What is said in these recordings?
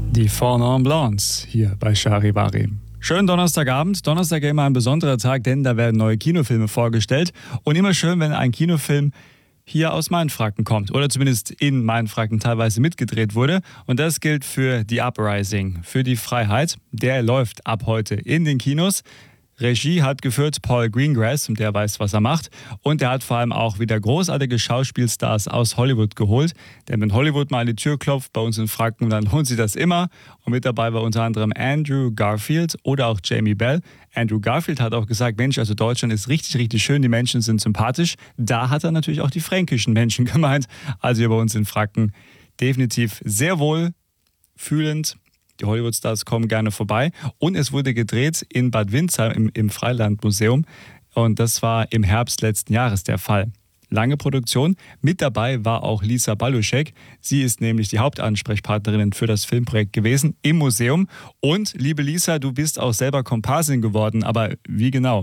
Die Fornon Blondes hier bei Charivari. Schönen Donnerstagabend. Donnerstag immer ein besonderer Tag, denn da werden neue Kinofilme vorgestellt. Und immer schön, wenn ein Kinofilm hier aus Mainfranken kommt oder zumindest in Mainfranken teilweise mitgedreht wurde. Und das gilt für The Uprising, für die Freiheit. Der läuft ab heute in den Kinos. Regie hat geführt Paul Greengrass, und der weiß, was er macht. Und er hat vor allem auch wieder großartige Schauspielstars aus Hollywood geholt. Denn wenn Hollywood mal an die Tür klopft bei uns in Franken, dann lohnt sich das immer. Und mit dabei war unter anderem Andrew Garfield oder auch Jamie Bell. Andrew Garfield hat auch gesagt, Mensch, also Deutschland ist richtig, richtig schön, die Menschen sind sympathisch. Da hat er natürlich auch die fränkischen Menschen gemeint. Also hier bei uns in Franken definitiv sehr wohl fühlend. Die Hollywood-Stars kommen gerne vorbei. Und es wurde gedreht in Bad Windsheim im Freilandmuseum. Und das war im Herbst letzten Jahres der Fall. Lange Produktion. Mit dabei war auch Lisa Baluschek. Sie ist nämlich die Hauptansprechpartnerin für das Filmprojekt gewesen im Museum. Und, liebe Lisa, du bist auch selber Komparsin geworden. Aber wie genau?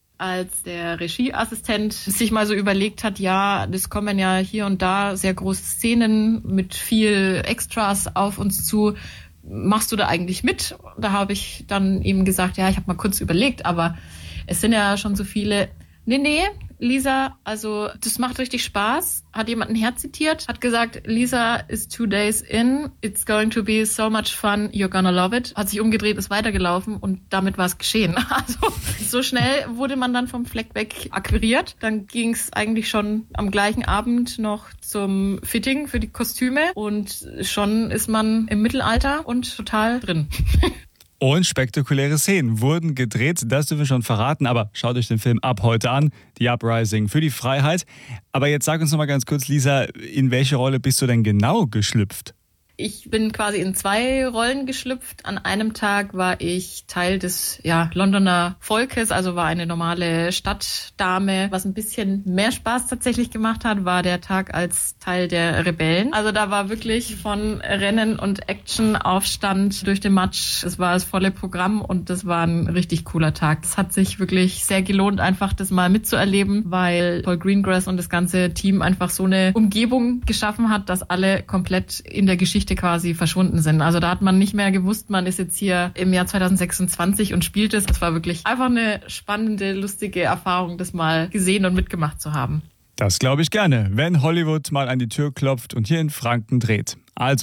Als der Regieassistent sich mal so überlegt hat, ja, es kommen ja hier und da sehr große Szenen mit viel Extras auf uns zu. Machst du da eigentlich mit? Da habe ich dann ihm gesagt, ja, ich habe mal kurz überlegt, aber es sind ja schon so viele. Nee, Lisa, also das macht richtig Spaß. Hat jemand ein Herz zitiert, hat gesagt, Lisa is 2 days in, it's going to be so much fun, you're gonna love it. Hat sich umgedreht, ist weitergelaufen und damit war es geschehen. Also so schnell wurde man dann vom Fleck weg akquiriert. Dann ging es eigentlich schon am gleichen Abend noch zum Fitting für die Kostüme und schon ist man im Mittelalter und total drin. Und spektakuläre Szenen wurden gedreht, das dürfen wir schon verraten, aber schaut euch den Film ab heute an, The Uprising für die Freiheit. Aber jetzt sag uns noch mal ganz kurz, Lisa, in welche Rolle bist du denn genau geschlüpft? Ich bin quasi in 2 Rollen geschlüpft. An einem Tag war ich Teil des Londoner Volkes, also war eine normale Stadtdame. Was ein bisschen mehr Spaß tatsächlich gemacht hat, war der Tag als Teil der Rebellen. Also da war wirklich von Rennen und Action, Aufstand durch den Matsch. Es war das volle Programm und das war ein richtig cooler Tag. Es hat sich wirklich sehr gelohnt, einfach das mal mitzuerleben, weil Paul Greengrass und das ganze Team einfach so eine Umgebung geschaffen hat, dass alle komplett in der Geschichte quasi verschwunden sind. Also da hat man nicht mehr gewusst, man ist jetzt hier im Jahr 2026 und spielt es. Das war wirklich einfach eine spannende, lustige Erfahrung, das mal gesehen und mitgemacht zu haben. Das glaube ich gerne, wenn Hollywood mal an die Tür klopft und hier in Franken dreht. Also